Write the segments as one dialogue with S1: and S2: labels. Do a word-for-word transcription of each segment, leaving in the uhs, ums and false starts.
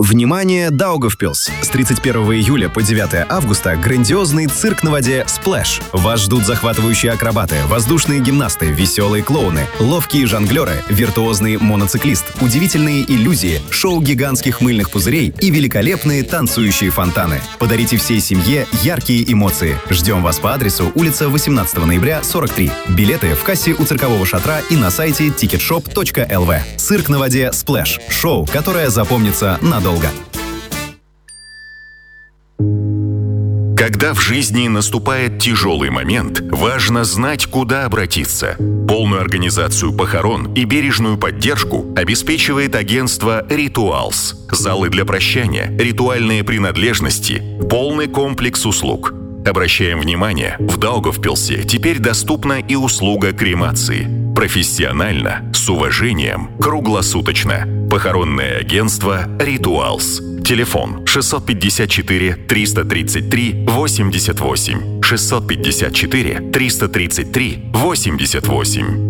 S1: Внимание, Даугавпилс! С тридцать первого июля по девятое августа грандиозный цирк на воде «Сплэш». Вас ждут захватывающие акробаты, воздушные гимнасты, веселые клоуны, ловкие жонглеры, виртуозный моноциклист, удивительные иллюзии, шоу гигантских мыльных пузырей и великолепные танцующие фонтаны. Подарите всей семье яркие эмоции. Ждем вас по адресу улица восемнадцатого ноября, сорок три. Билеты в кассе у циркового шатра и на сайте тикетшоп точка эл ви. Цирк на воде «Сплэш». Шоу, которое запомнится надолго.
S2: Когда в жизни наступает тяжелый момент, важно знать, куда обратиться. Полную организацию похорон и бережную поддержку обеспечивает агентство «Ритуалс». Залы для прощания, ритуальные принадлежности, полный комплекс услуг. Обращаем внимание, в Даугавпилсе теперь доступна и услуга кремации. Профессионально, с уважением, круглосуточно. Похоронное агентство «Ритуалс». Телефон шестьсот пятьдесят четыре триста тридцать три восемьдесят восемь. шестьсот пятьдесят четыре триста тридцать три восемьдесят восемь.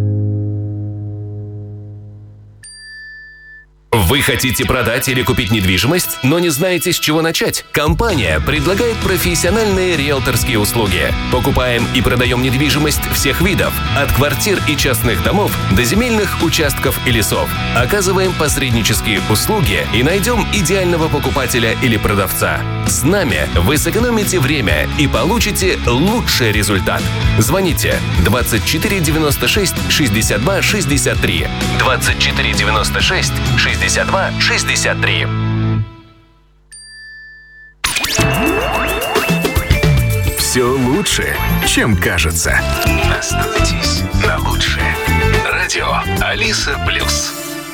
S3: Вы хотите продать или купить недвижимость, но не знаете, с чего начать? Компания предлагает профессиональные риэлторские услуги. Покупаем и продаем недвижимость всех видов, от квартир и частных домов до земельных участков и лесов. Оказываем посреднические услуги и найдем идеального покупателя или продавца. С нами вы сэкономите время и получите лучший результат. Звоните двадцать четыре девяносто шесть шестьдесят два шестьдесят три. двадцать четыре девяносто шесть шестьдесят два шестьдесят три.
S4: Все лучше, чем кажется.
S5: Настройтесь на лучшее. Радио Алиса Плюс.